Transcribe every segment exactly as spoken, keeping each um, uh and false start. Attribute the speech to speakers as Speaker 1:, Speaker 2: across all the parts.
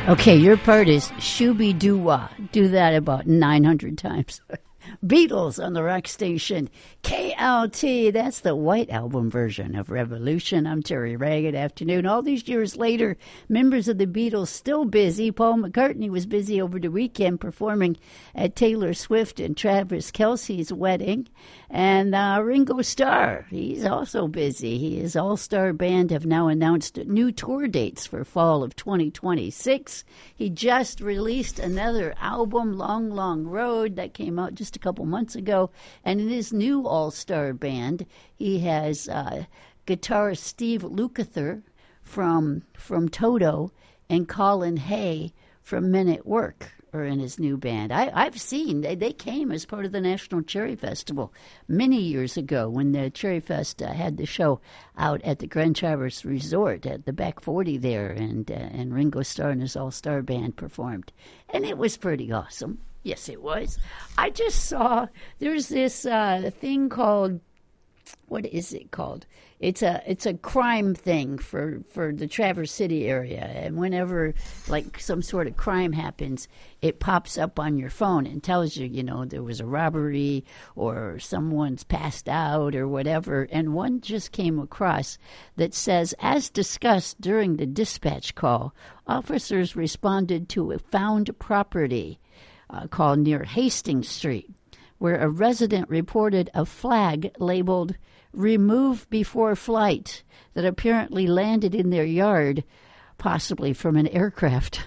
Speaker 1: Okay, your part is shooby-doo-wah. Do that about nine hundred times. Beatles on the rock station K L T. That's the White Album version of Revolution. I'm Terry Ray. Good afternoon. All these years later, members of the Beatles still busy. Paul McCartney was busy over the weekend performing at Taylor Swift and Travis Kelce's wedding. And uh, Ringo Starr, he's also busy. His all-star band have now announced new tour dates for fall of twenty twenty-six. He just released another album, Long, Long Road, that came out just a couple months ago. And in his new all-star band, he has uh, guitarist Steve Lukather from, from Toto and Colin Hay from Men at Work are in his new band. I, I've seen, they, they came as part of the National Cherry Festival many years ago when the Cherry Fest uh, had the show out at the Grand Traverse Resort at the back forty there, and, uh, and Ringo Starr and his all-star band performed. And it was pretty awesome. Yes, it was. I just saw, there's this uh, thing called, what is it called? It's a it's a crime thing for, for the Traverse City area. And whenever, like, some sort of crime happens, it pops up on your phone and tells you, you know, there was a robbery or someone's passed out or whatever. And one just came across that says, as discussed during the dispatch call, officers responded to a found property uh, called near Hastings Street, where a resident reported a flag labeled "Remove before flight" that apparently landed in their yard, possibly from an aircraft.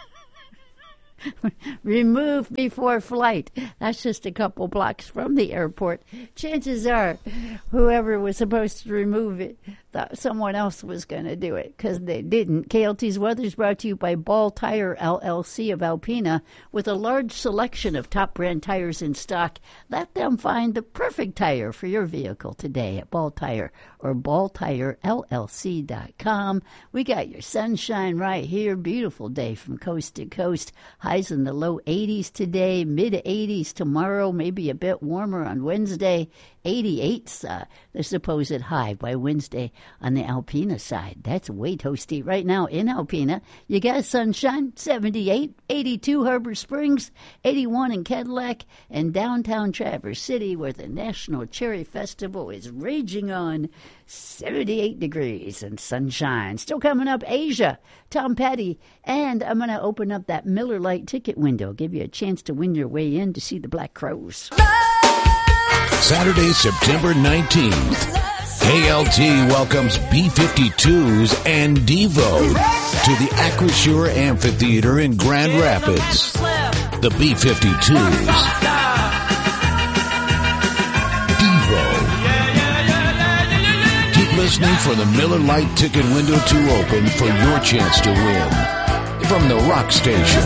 Speaker 1: Remove before flight. That's just a couple blocks from the airport. Chances are whoever was supposed to remove it thought someone else was going to do it, because they didn't. K L T's weather is brought to you by Ball Tire L L C of Alpena. With a large selection of top brand tires in stock, let them find the perfect tire for your vehicle today at Ball Tire or ball tire L L C dot com. We got your sunshine right here. Beautiful day from coast to coast. Highs in the low eighties today, mid eighties tomorrow, maybe a bit warmer on Wednesday. eighty-eight's uh, the supposed high by Wednesday on the Alpena side. That's way toasty right now in Alpena. You got sunshine, seventy-eight, eighty-two Harbor Springs, eighty-one in Cadillac, and downtown Traverse City, where the National Cherry Festival is raging on, seventy-eight degrees and sunshine. Still coming up, Asia, Tom Petty, and I'm going to open up that Miller Lite ticket window, give you a chance to win your way in to see the Black Crowes.
Speaker 2: Saturday, September nineteenth, K L T welcomes B fifty-twos and Devo to the Acrisure Amphitheater in Grand Rapids. The B fifty-twos, Devo. Keep listening for the Miller Lite ticket window to open for your chance to win. From the rock station,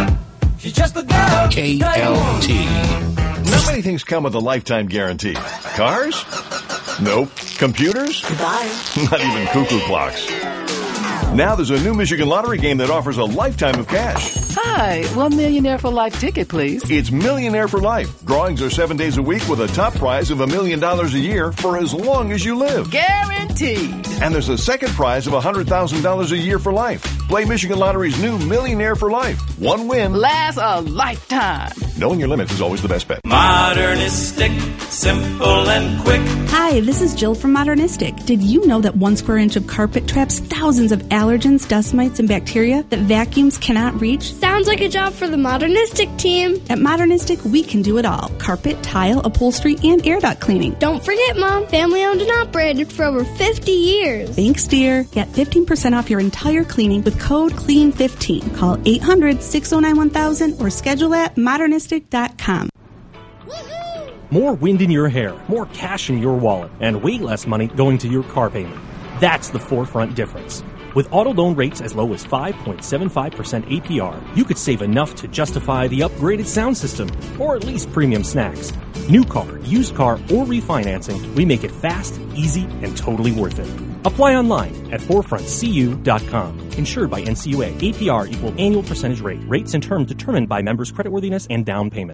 Speaker 2: K L T.
Speaker 3: Not many things come with a lifetime guarantee. Cars? Nope. Computers?
Speaker 4: Goodbye.
Speaker 3: Not even cuckoo clocks. Now there's a new Michigan Lottery game that offers a lifetime of cash.
Speaker 4: Hi, one Millionaire for Life ticket, please.
Speaker 3: It's Millionaire for Life. Drawings are seven days a week with a top prize of a million dollars a year for as long as you live.
Speaker 4: Guaranteed.
Speaker 3: And there's a second prize of one hundred thousand dollars a year for life. Play Michigan Lottery's new Millionaire for Life. One win
Speaker 4: lasts a lifetime.
Speaker 3: Knowing your limits is always the best bet.
Speaker 5: Modernistic, simple and quick.
Speaker 6: Hi, this is Jill from Modernistic. Did you know that one square inch of carpet traps thousands of allergens, dust mites, and bacteria that vacuums cannot reach?
Speaker 7: Sounds like a job for the Modernistic team.
Speaker 6: At Modernistic, we can do it all. Carpet, tile, upholstery, and air duct cleaning.
Speaker 7: Don't forget, Mom, family owned and operated for over fifty years.
Speaker 6: Thanks, dear. Get fifteen percent off your entire cleaning with code clean fifteen. Call eight hundred, six oh nine, one thousand or schedule at modernistic dot com.
Speaker 8: More wind in your hair, more cash in your wallet, and way less money going to your car payment. That's the Forefront difference. With auto loan rates as low as five point seven five percent A P R, you could save enough to justify the upgraded sound system, or at least premium snacks. New car, used car, or refinancing, we make it fast, easy, and totally worth it. Apply online at forefront c u dot com. Insured by N C U A. A P R equal annual percentage rate. Rates and terms determined by members' creditworthiness and down payment.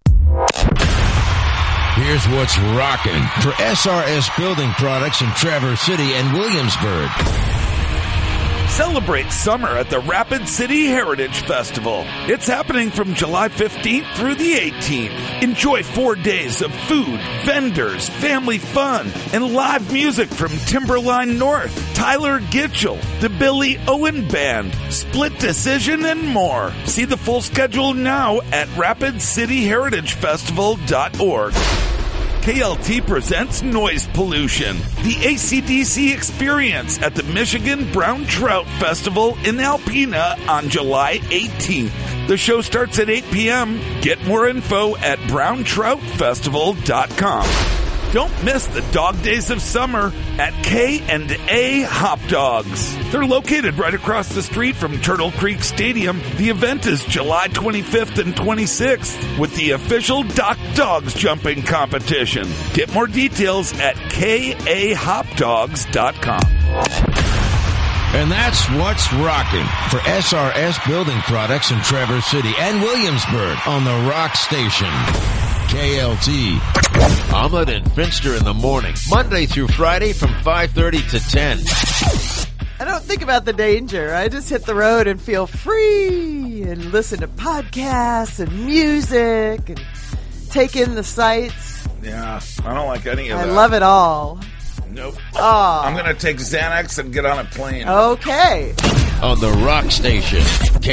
Speaker 2: Here's what's rocking for S R S Building Products in Traverse City and Williamsburg.
Speaker 9: Celebrate summer at the Rapid City Heritage Festival. It's happening from July fifteenth through the eighteenth. Enjoy four days of food, vendors, family fun, and live music from Timberline North, Tyler Gitchell, the Billy Owen Band, Split Decision, and more. See the full schedule now at rapid city heritage festival dot org. K L T presents Noise Pollution, the A C D C experience at the Michigan Brown Trout Festival in Alpena on July eighteenth. The show starts at eight p.m. Get more info at brown trout festival dot com. Don't miss the dog days of summer at K and A Hop Dogs. They're located right across the street from Turtle Creek Stadium. The event is July twenty-fifth and twenty-sixth with the official Doc Dogs jumping competition. Get more details at K A hop dogs dot com.
Speaker 2: And that's what's rocking for S R S Building Products in Traverse City and Williamsburg on the Rock Station. K L T. Omelet and Finster in the morning, Monday through Friday from five thirty to ten.
Speaker 10: I don't think about the danger. I just hit the road and feel free and listen to podcasts and music and take in the sights.
Speaker 9: Yeah, I don't like any of
Speaker 10: I
Speaker 9: that.
Speaker 10: I love it all.
Speaker 9: Nope.
Speaker 10: Oh.
Speaker 9: I'm going to take Xanax and get on a plane.
Speaker 10: Okay.
Speaker 2: On the Rock Station.